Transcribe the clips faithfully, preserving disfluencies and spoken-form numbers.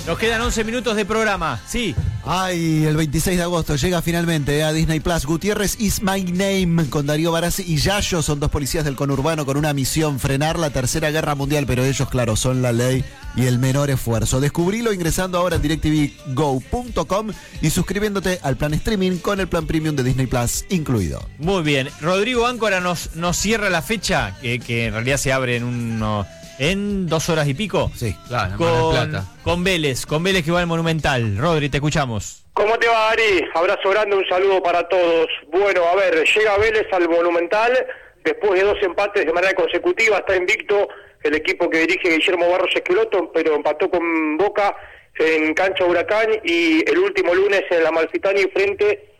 Nos quedan once minutos de programa, sí. Ay, el veintiséis de agosto llega finalmente a Disney Plus Gutiérrez Is My Name con Darío Barassi y Yayo. Son dos policías del conurbano con una misión: frenar la tercera guerra mundial, pero ellos, claro, son la ley y el menor esfuerzo. Descubrilo ingresando ahora en directv go punto com y suscribiéndote al plan streaming con el plan premium de Disney Plus incluido. Muy bien, Rodrigo Áncora nos, nos cierra la fecha, que, que en realidad se abre en uno, en dos horas y pico. Sí, claro, en con, Mar del Plata. Con Vélez, con Vélez que va al Monumental. Rodri, te escuchamos. ¿Cómo te va, Ari? Abrazo grande, un saludo para todos. Bueno, a ver, llega Vélez al Monumental después de dos empates de manera consecutiva. Está invicto el equipo que dirige Guillermo Barros Esqueloto, pero empató con Boca en cancha Huracán y el último lunes en la Amalfitani frente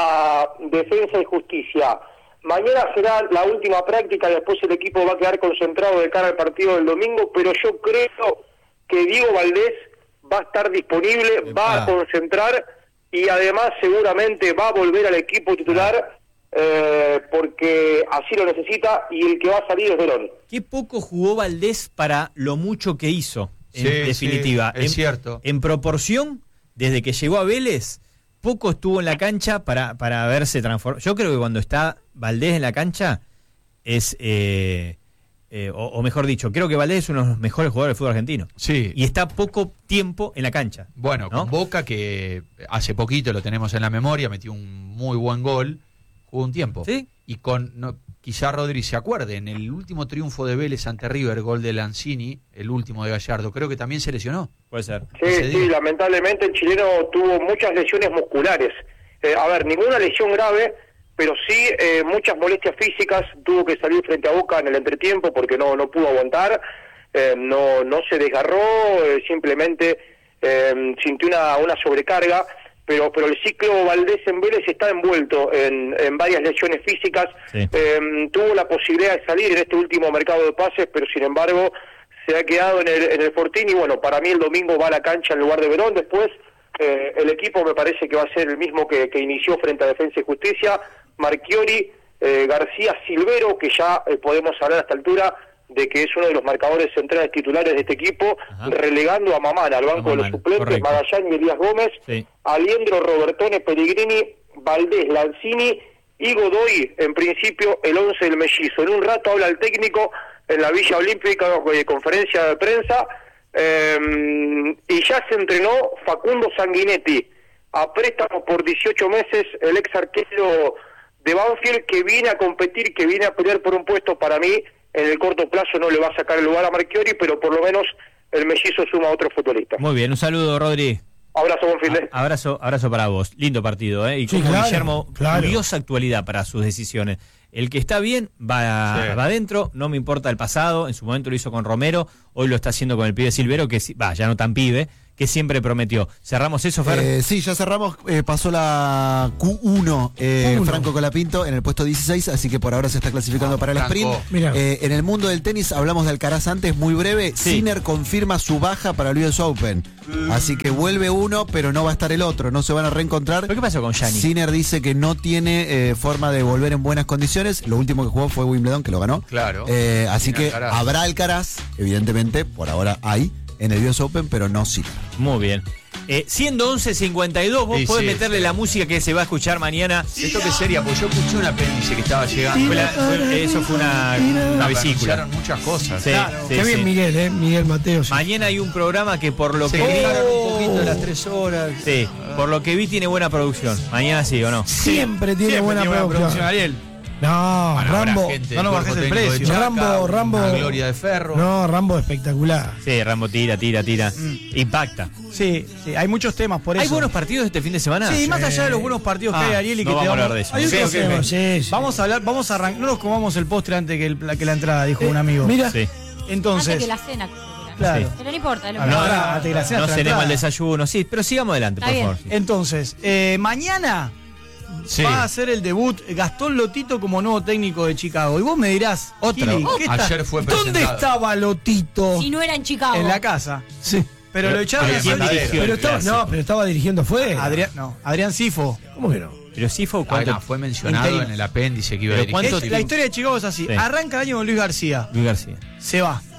a Defensa y Justicia. Mañana será la última práctica, después el equipo va a quedar concentrado de cara al partido del domingo, pero yo creo que Diego Valdés va a estar disponible, va a concentrar y además seguramente va a volver al equipo titular eh, porque así lo necesita, y el que va a salir es Verón. Qué poco jugó Valdés para lo mucho que hizo, en Sí, definitiva. sí, es en, cierto. En proporción, desde que llegó a Vélez, poco estuvo en la cancha para, para verse transformado. Yo creo que cuando está Valdés en la cancha es... Eh, Eh, o, o mejor dicho, creo que Valdés es uno de los mejores jugadores del fútbol argentino. Sí. Y está poco tiempo en la cancha. Bueno, ¿no? con Boca, que hace poquito lo tenemos en la memoria, metió un muy buen gol, jugó un tiempo. ¿Sí? Y con, no, quizá Rodri se acuerde, en el último triunfo de Vélez ante River, gol de Lanzini, el último de Gallardo, creo que también se lesionó. Puede ser. Sí, sí, lamentablemente el chileno tuvo muchas lesiones musculares. Eh, a ver, ninguna lesión grave, pero sí eh, muchas molestias físicas. Tuvo que salir frente a Boca en el entretiempo porque no no pudo aguantar, eh, no no se desgarró, eh, simplemente eh, sintió una una sobrecarga, pero pero el ciclo Valdés en Vélez está envuelto en, en varias lesiones físicas. Sí. Eh, tuvo la posibilidad de salir en este último mercado de pases, pero sin embargo se ha quedado en el, en el Fortín, y bueno, para mí el domingo va a la cancha en lugar de Verón. Después eh, el equipo me parece que va a ser el mismo que, que inició frente a Defensa y Justicia: Marchiori, eh, García, Silvero, que ya eh, podemos hablar a esta altura de que es uno de los marcadores centrales titulares de este equipo. Ajá. Relegando a Mamana al banco de los suplentes, correcto. Magallán y Elías Gómez, sí. Aliendro, Robertone, Pellegrini, Valdés, Lanzini y Godoy, en principio el once del Mellizo. En un rato habla el técnico en la Villa Olímpica, eh, conferencia de prensa, eh, y ya se entrenó Facundo Sanguinetti, a préstamo por dieciocho meses, el ex arquero de Banfield, que viene a competir, que viene a pelear por un puesto. Para mí, en el corto plazo no le va a sacar el lugar a Marchiori, pero por lo menos el Mellizo suma a otro futbolista. Muy bien, un saludo, Rodri. Abrazo, buen fin de... Abrazo, abrazo para vos. Lindo partido, ¿eh? Y sí, como claro, Guillermo, claro. Curiosa actualidad para sus decisiones. El que está bien va, sí. va adentro, no me importa el pasado. En su momento lo hizo con Romero, hoy lo está haciendo con el pibe Silvero, que va, ya no tan pibe, que siempre prometió. ¿Cerramos eso, Fer? Eh, sí, ya cerramos. Eh, pasó la Q uno, eh, Uno. Franco Colapinto en el puesto dieciséis, así que por ahora se está clasificando ah, para el Franco. sprint. Eh, en el mundo del tenis, hablamos de Alcaraz antes, muy breve. Sí. Sinner confirma su baja para el U S Open. Mm. Así que vuelve uno, pero no va a estar el otro. No se van a reencontrar. ¿Pero qué pasó con Gianni? Sinner dice que no tiene eh, forma de volver en buenas condiciones. Lo último que jugó fue Wimbledon, que lo ganó. Claro. Eh, así Tiene que Alcaraz. habrá Alcaraz, evidentemente, por ahora hay, en el U S Open, pero no Sinner. Muy bien. Eh, siendo once cincuenta y dos, vos sí, podés sí, meterle sí. la música que se va a escuchar mañana. Esto que sería, pues yo escuché un apéndice que estaba llegando. Fue la, fue, eso fue una, una vesícula. Anunciaron muchas cosas. Sí, claro. sí, Qué bien, sí. Miguel, ¿eh? Miguel Mateo. Sí. Mañana hay un programa que por lo Se que quejaron vi, un poquito de las tres horas. Sí, por lo que vi tiene buena producción. Mañana sí o no. Siempre tiene, Siempre buena, tiene buena producción. producción, Ariel. No, Bueno, Rambo. gente no nos del bajes cuerpo el técnico de precio. Chaca, Rambo, Rambo. una gloria de ferro. No, Rambo espectacular. Sí, Rambo tira, tira, tira. Mm. Impacta. Sí, sí, hay muchos temas por ¿Hay eso. buenos partidos este fin de semana? Sí, Sí. más allá de los buenos partidos Ah, que hay, Ariel, y no que te vamos a vamos hablar de eso. Hay Sí, otros ok, temas. ok. Sí, sí. Vamos a hablar, vamos a arrancar. No nos comamos el postre antes que, el- la, que la entrada, dijo un amigo. Mira. Sí. Entonces, Antes que la cena. claro. Sí. Pero no importa. Lo Ah, que- no, ahora, antes que la cena, No hasta la cenemos el entrada. desayuno, sí, pero sigamos adelante, Está por bien. favor. sí. Entonces, eh, mañana Sí. va a hacer el debut Gastón Lotito como nuevo técnico de Chicago. Y vos me dirás, Otro. Gili, ¿qué está- Ayer fue ¿dónde presentado. estaba Lotito? Si no era en Chicago. En la casa. Sí. Pero, Pero- lo echaron pero a ¿quién hacer- dirigió? Pero el estaba, clásico. no, pero estaba dirigiendo fuera. Adrián, no, Adrián Sifo. ¿Cómo que no? Pero sí fue Ah, cuánto. no, fue mencionado Interino. en el apéndice que iba a Pero dirigir. ¿cuánto Es- tiempo? la historia de Chicago es así. Sí. Arranca el año con Luis García. Luis García. Se va.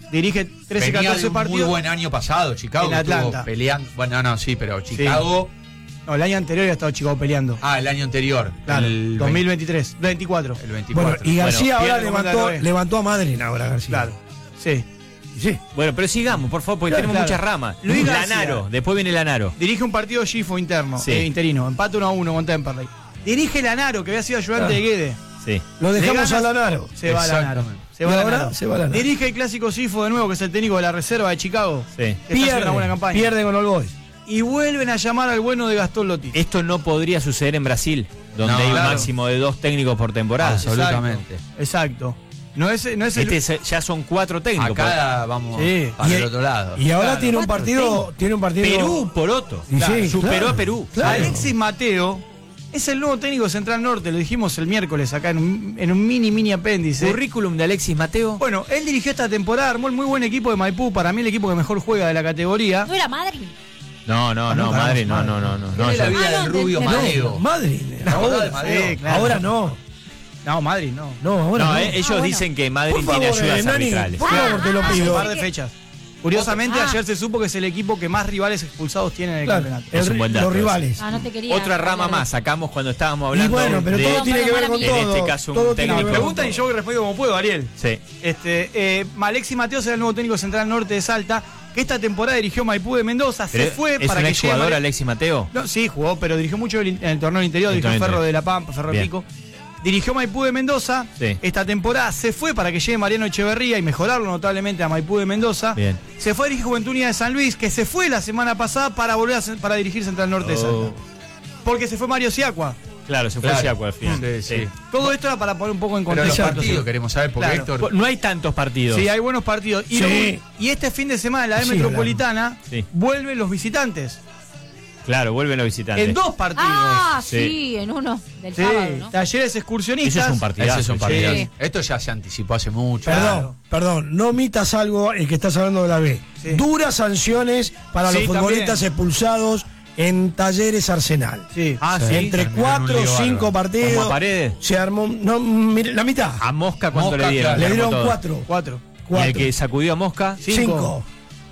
dirige trece, Venía catorce de un partidos. muy buen año pasado, Chicago. En que estuvo Atlanta. peleando. Bueno, no, sí, pero Chicago. No, el año anterior ya estaba Chicago peleando. Ah, el año anterior. Claro, el dos mil veintitrés, veinticuatro. El veinticuatro. Bueno, y García Bueno, ahora pierde contra levantó, Noé. levantó a Madrid ahora, García. Claro, sí. Y sí. Bueno, pero sigamos, por favor, porque Claro, tenemos claro. muchas ramas. Luis García. Lanaro, después viene Lanaro. Dirige un partido Gifo interno, Sí. eh, interino. Empate uno a uno con Temperley. Dirige Lanaro, que había sido ayudante Claro. de Guede. Sí. Lo dejamos Le a ganas- Lanaro. Se va Lanaro. Exactamente. Se va Y ahora Lanaro. se va Lanaro. Dirige el clásico Sifo de nuevo, que es el técnico de la reserva de Chicago. Sí. Que está haciendo Pierde, una buena campaña. pierde con All Boys. Y vuelven a llamar al bueno de Gastón Lotti. Esto no podría suceder en Brasil, donde No, hay un claro. máximo de dos técnicos por temporada. Absolutamente. Exacto. No es, no es el. Este es- ya son cuatro técnicos. Acá vamos Sí. para Y- el otro lado. Y ahora Claro. tiene un Cuatro partido. Tiene un partido. Perú, Poroto. Y sí, superó claro. a Perú. Claro. Alexis Mateo es el nuevo técnico de Central Norte, lo dijimos el miércoles acá en un, en un mini, mini apéndice. Currículum de Alexis Mateo. Bueno, él dirigió esta temporada, armó el muy buen equipo de Maipú, para mí el equipo que mejor juega de la categoría. ¿No era Madrid? No, no, Ah, no, no, madre, no, ganamos, no, no, no. ¿Qué no, es la ya- vida Ah, del no, rubio de- de- Madeo? Madrid. ¿Te acordás de Ahora, Madeo? Sí, claro. ahora no. No, Madrid, no. No, ahora No, no. eh, ellos Ah, bueno. dicen que Madrid Por tiene favor, ayudas eh, Nani, arbitrales. por favor, te lo Ah, Un pido. par de fechas. Curiosamente, Ah. ayer se supo que es el equipo que más rivales expulsados tiene en el Claro, campeonato. Es el- un buen dato los rivales. Ah, no te quería. Otra rama hablar de- más sacamos cuando estábamos Y hablando bueno, pero de... todo tiene que ver con En todo. este caso, un todo tiene técnico. que Me ver con preguntan y todo. yo respondo como puedo, Ariel. Sí. Este, eh, Alexis Mateo será el nuevo técnico central norte de Salta, que esta temporada dirigió Maipú de Mendoza. Pero Se fue ¿Es para un que exjugador llegue- Alexis Mateo? No, sí, jugó, pero dirigió mucho en el torneo interior, El dirigió torneo Ferro interior. de la Pampa, Ferro Bien. Pico. Dirigió Maipú de Mendoza. Sí. Esta temporada se fue para que llegue Mariano Echeverría y mejorarlo notablemente a Maipú de Mendoza. Bien. Se fue a dirigir Juventud Unida de San Luis, que se fue la semana pasada para volver a, para dirigir Central Norte de Oh. Salta. Porque se fue Mario Siacua. Claro, se fue Claro. Siaco al final. Sí, sí. Todo esto era para poner un poco en Pero los contexto. partidos queremos saber, porque Claro. Héctor. No hay tantos partidos. Sí, hay buenos partidos. Y, Sí. lo- y este fin de semana en la E Sí, Metropolitana Sí. vuelven los visitantes. Claro, vuelven los visitantes. En dos partidos. Ah, Sí. sí, en uno del Sí, sábado, ¿no? talleres excursionistas. Ese es un partidazo. Ese es un partido. Sí. Esto ya se anticipó hace mucho. Perdón, Claro. perdón, no omitas algo el que estás hablando de la B. Sí. Duras sanciones para Sí, los futbolistas también. expulsados en Talleres Arsenal. Sí. Ah, Sí. sí. Entre terminó en un cuatro o lío cinco bárbaro. partidos. ¿Como a Paredes? Se armó, no, mire, la mitad. A Mosca, ¿cuánto Mosca, le dieron? claro. Le armó dieron todo. cuatro. Cuatro. Y Cuatro. el que sacudió a Mosca, Cinco. Cinco.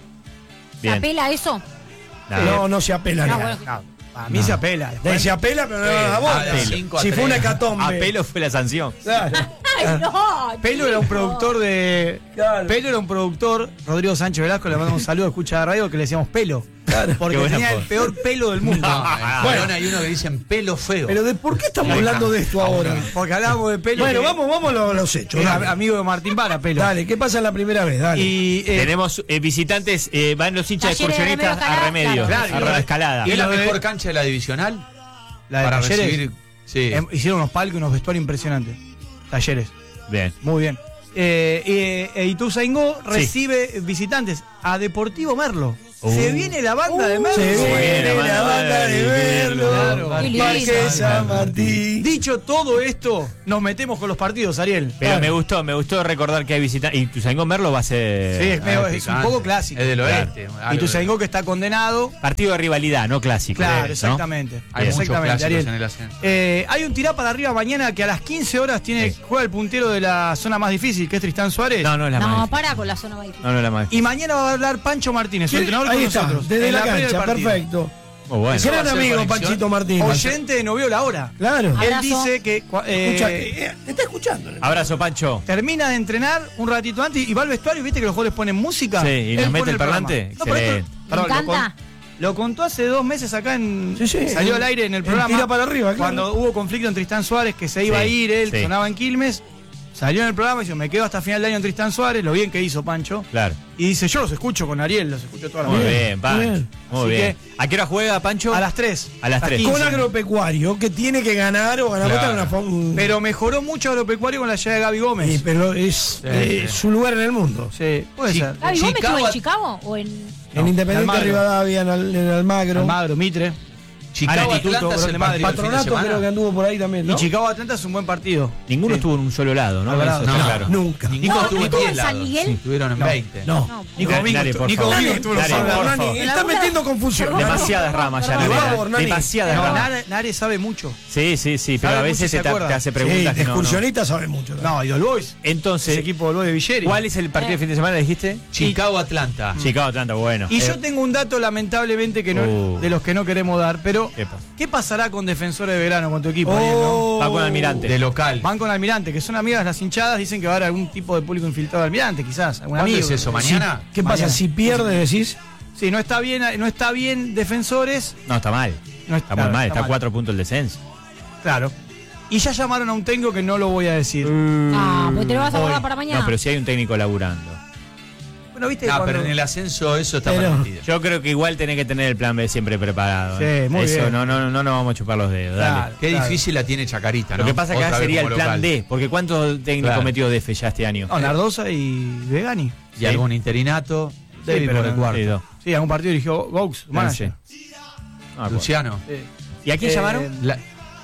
¿Se bien. apela a eso? Nada. No, no se apela. Ah, nada. bueno. No, a mí se apela. De- Se apela, pero no da la Ah, bola. de cinco a Si fue tres. una hecatombe. A pelo fue la sanción. Claro. Ay, no. Pelo era un chico. productor de. Claro. Pelo era un productor, Rodrigo Sánchez Velasco, le mandamos un saludo, escucha de radio, que le decíamos pelo. Claro. Porque Qué buena tenía foto. el peor pelo del mundo. No, en Bueno. Colón hay uno que dicen pelo feo. Pero de por qué estamos hablando de esto ahora. Porque hablábamos de pelo. Bueno, que- vamos, vamos a los hechos. que era Dale. amigo de Martín Vara, pelo. Dale, ¿qué pasa la primera vez? Dale. Y eh, Tenemos eh, visitantes, eh, van los hinchas Talleres de excursionistas Remedio a Remedio, Escalada, claro. a Remedio Escalada. ¿Y es la lo de- mejor cancha de la divisional? la de para Talleres, recibir. Sí. em, hicieron unos palcos y unos vestuarios impresionantes. Talleres, Bien. muy bien. Eh, eh, eh, Ituzaingó recibe visitantes a Deportivo Merlo. Uh. Se viene la banda de Merlo. Se viene viene la banda de verlo. Claro. Qué Parque lindo. San Martín. Dicho todo esto, nos metemos con los partidos, Ariel. Pero Claro. me gustó, me gustó recordar que hay visitantes. Y Tuzaingó Merlo va a ser Sí, es, medio- Ah, es un picante. poco clásico. Es del Claro. oeste. Y algo Ituzaingó que está condenado. partido de rivalidad, no clásico. Claro, ¿no? exactamente. Hay muchos exactamente, clásicos Ariel. en el ascenso. Eh, hay un tirá para arriba mañana que a las quince horas tiene, Sí. juega el puntero de la zona más difícil, que es Tristán Suárez. No, no es la No, más. para con la zona más difícil. No, no es la más. Y mañana va a hablar Pancho Martínez, su entrenador Ahí con está, nosotros. desde en la, previa del cancha, partido. perfecto. Muy bueno. Eso va Gran a ser amigo conexión. Panchito Martín. Oyente de No Vio la Hora. Claro. Abrazo. Él dice que cua- eh, Escuchate, eh, te está escuchando. Abrazo, Pancho. termina de entrenar un ratito antes y va al vestuario, viste que los jugadores ponen música. Sí, y Él nos pone mete el programa. parlante. No, pero esto- Excelente. perdón, Me lo encanta. con- Lo contó hace dos meses acá en. Sí, sí. Salió En- al aire en el en programa. Tira para arriba, claro. Cuando hubo conflicto en Tristán Suárez, que se iba Sí, a ir, él sí. sonaba en Quilmes. Salió en el programa y dijo: me quedo hasta final de año en Tristán Suárez. Lo bien que hizo Pancho. Claro. Y dice: yo los escucho con Ariel, los escucho toda la Muy mañana. bien, Pancho. bien. Muy Así bien. ¿A qué hora juega, Pancho? A las tres. A las tres. quince. Con Agropecuario, que tiene que ganar o ganar Claro. otra una forma. Pero mejoró mucho Agropecuario con la llegada de Gaby Gómez. Sí, pero es eh, sí. su lugar en el mundo. Sí, puede Sí. ser. Gaby Gómez Chicago- estuvo en Chicago o en. En Independiente Almagro. Rivadavia, en, Al- en Almagro. Almagro, Mitre. Chicago Instituto Atlanta es el de Madrid. partido del fin de Patronato semana. creo que anduvo por ahí también, ¿no? Y Chicago Atlanta es un buen partido. Ninguno Sí. estuvo en un solo lado, ¿no? Alvarado. Eso está No, claro. Nunca. Ninguno No, estuvo en ¿estuvo diez en San lados. Miguel? Sí, estuvieron en No. veinte. No. Nico Dale, Vigo, por Nico favor. Vigo estuvo en Dale, San por Bernardo. favor. Bornani, está metiendo confusión. Perdón. Demasiadas ramas ya, Perdón. Nare. Bornani. Demasiadas No, ramas. Nare, Nare sabe mucho. Sí, sí, sí, pero Sabe a mucho y veces se te, te acuerda. hace Sí, preguntas de que no, no. excursionista sabe mucho. No, y All Boys. Entonces, Ese equipo All Boys de Villeri. ¿cuál es el partido de fin de semana, dijiste? Chicago Atlanta. Chicago Atlanta, bueno. Y Eh, yo tengo un dato lamentablemente que no, Uh. de los que no queremos dar, pero ¿Qué pasa? ¿qué pasará con Defensores de Verano con tu equipo? Ariel, no? Oh, Va con Almirante. De local. Van con Almirante, que son amigas las hinchadas, dicen que va a haber algún tipo de público infiltrado de Almirante, quizás, algún ¿Cuándo amigo. es eso? ¿Mañana? ¿Qué pasa? Mañana. Si pierde, decís. Sí, no está bien, no está bien Defensores. No, está mal. No Está claro, muy mal, está a mal. cuatro puntos el descenso. Claro. Y ya llamaron a un técnico que no lo voy a decir. Ah, pues te lo vas a Hoy. guardar para mañana. No, pero si hay un técnico laburando. Bueno, viste No, cuando- pero en el ascenso eso está Pero- permitido. Yo creo que igual tenés que tener el plan B siempre preparado. Sí, ¿eh? muy Eso bien. no, no, no nos vamos a chupar los dedos. Dale. Claro. Qué Claro. difícil la tiene Chacarita, ¿no? Lo que pasa que Otra acá vez sería el como plan local. D, porque ¿cuántos técnicos Claro. metió D F ya este año? No, Nardosa y Vegani. Y algún interinato. David por el no- cuarto. Sí, dos. Sí, algún partido dirigió Gaux, manager. Sí. No, acuerdo. Luciano. ¿Y a quién Eh, llamaron? La-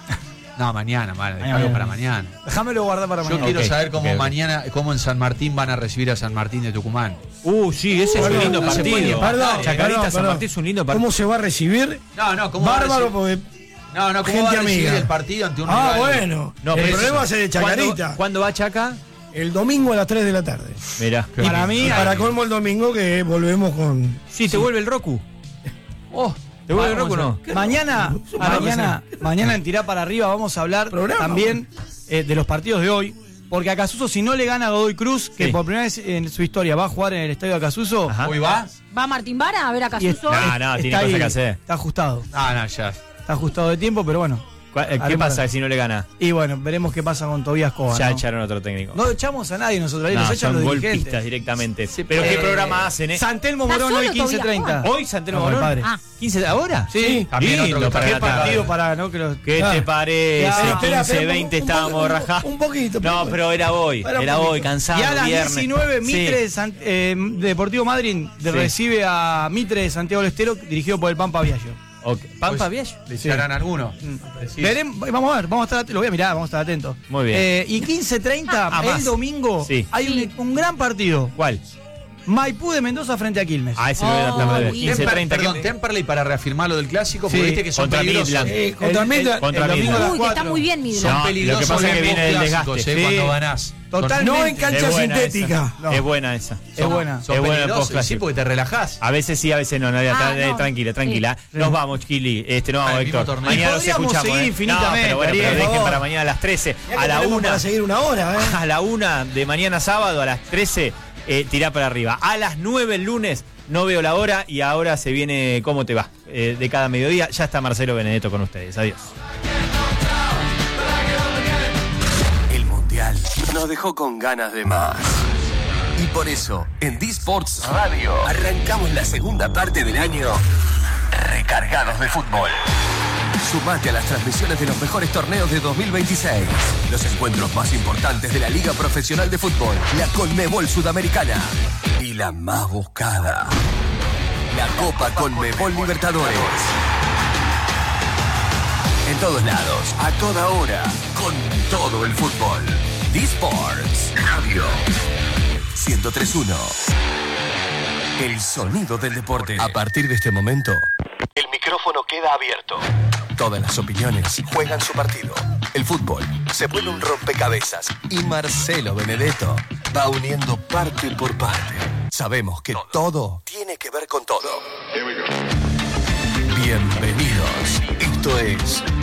No, mañana, vale, Mañana. algo para mañana. Déjamelo guardar para Yo mañana. quiero Ok, saber cómo ok, ok. mañana, cómo en San Martín van a recibir a San Martín de Tucumán. Uh, sí, ese es un Perdón, lindo no se puede partido. empatar, Perdón, eh. Chacarita, perdón, San perdón. Martín es un lindo partido. ¿Cómo se va a recibir? No, no, ¿cómo va a Bárbaro, recibir? porque. No, no, ¿cómo gente va a recibir amiga. el partido ante un Ah, rival? bueno. No, el pero problema eso- es el de ¿Cuándo, Chacarita. ¿Cuándo va Chaca? El domingo a las tres de la tarde. Mirá. Para mí, Y para colmo el domingo que volvemos con. Sí, te vuelve el Roku. Oh, ¿Te vuelve el Vamos Roku o no? mañana, mañana, mañana en Tirá para Arriba vamos a hablar Programa. también eh, de los partidos de hoy. Porque a Casuso, si no le gana a Godoy Cruz, que Sí. por primera vez en su historia va a jugar en el estadio de Casuso, Ajá. ¿Hoy va? ¿Va Martín Vara a ver a y es- Casuso? No, no, tiene está cosas ahí, que hacer. está ajustado. Ah, no, ya. Está ajustado de tiempo, pero bueno. ¿Cuá- eh, ¿Qué Haremos- pasa si no le gana? Y bueno, veremos qué pasa con Tobías Cova. Ya ¿no? echaron otro técnico. No echamos a nadie nosotros, ahí No, nos echan son los golpistas dirigentes. directamente. Pero ¿qué Eh, programa hacen, eh? San Telmo ¿Está Morón hoy solo quince treinta. Tobías Hoy San Telmo No, con el Morón. padre. Ah, ¿quince ahora? Sí, también Lindo otro que para ¿Qué la tarde. partido para no que los ¿Qué Ah. te parece? Ya. Espera, espera, quince, espera, veinte un- un estábamos poco, rajados. un poquito, No, poco. pero era hoy. Era un Era hoy, poquito. cansado. Y a las viernes. diecinueve, Sí. Mitre de San- eh, Deportivo Madryn de- Sí. recibe a Mitre de Santiago del Estero, dirigido por el Pampa Viallo. Ok. ¿Pampa Pues, Viallo? ¿Le echarán alguno? Decís. Veremos, vamos a ver, vamos a estar, at- lo voy a mirar, vamos a estar atentos. Muy bien. Eh, y quince treinta, Ah, el más. domingo, Sí. hay Sí. un, un gran partido. ¿Cuál? Maipú de Mendoza frente a Quilmes. Ah, ese lo voy a Oh, tratar de ver. bien. quince Temper- treinta. Perdón, Temperley para reafirmar lo del clásico, porque Sí, viste que son contra peligrosos. Midland. Eh, contra El- Midland. el- Contra el domingo Midland. a las Uy, que está cuatro. muy bien Midland. Son No, lo peligrosos que pasa es que los viene del clásicos, desgaste. eh, Sí. cuando ganás. Totalmente. No en cancha Es buena sintética. esa. No. Es buena esa. Es buena. Son Es buena el peligrosos, postclásico. sí, porque te relajás. A veces sí, a veces no. Nadia, Ah, tra- eh, no. tranquila, tranquila. Sí. Nos vamos, Kili. Este, nos vamos, Al mismo Héctor. torneo. Mañana Y nos podríamos escuchamos. seguir eh. infinitamente, No, pero bueno, Ariel, pero por dejen favor. para mañana a las trece. Mirá A que la tenemos una. para seguir una hora, ¿eh? A la una de mañana sábado, a las trece, eh, tirá para arriba. A las nueve el lunes, no veo la hora y ahora se viene ¿Cómo te va? Eh, de cada mediodía. Ya está Marcelo Benedetto con ustedes. Adiós. El Mundial nos dejó con ganas de más. Y por eso, en D-Sports Radio, arrancamos la segunda parte del año recargados de fútbol. Sumate a las transmisiones de los mejores torneos de dos mil veintiséis. Los encuentros más importantes de la Liga Profesional de Fútbol, la Conmebol Sudamericana y la más buscada, la Copa Conmebol Libertadores. En todos lados, a toda hora, con todo el fútbol. D-Sports Radio ciento tres punto uno. El sonido del deporte. A partir de este momento, el micrófono queda abierto. Todas las opiniones juegan su partido. El fútbol se vuelve un rompecabezas y Marcelo Benedetto va uniendo parte por parte. Sabemos que todo tiene que ver con todo. Bienvenidos. Esto es